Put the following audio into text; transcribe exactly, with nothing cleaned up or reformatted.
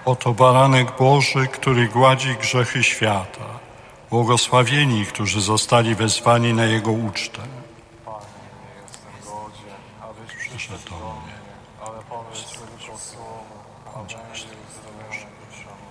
Oto baranek Boży, który gładzi grzechy świata. Błogosławieni, którzy zostali wezwani na Jego ucztę. Panie, nie jestem godzien, abyś przyszedł do mnie, ale powiedz tylko słowo, a będzie uzdrowiony dusz moja.